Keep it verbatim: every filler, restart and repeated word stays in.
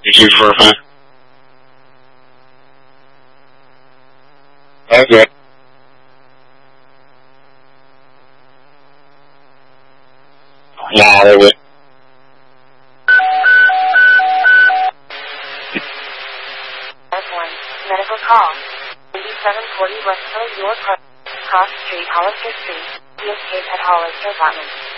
Thank you for fun. Okay. Yeah, they would. one. Medical call. eighty-seven forty West Hill, York, Cross Street, Hollister Street. E S K at Hollister Apartments.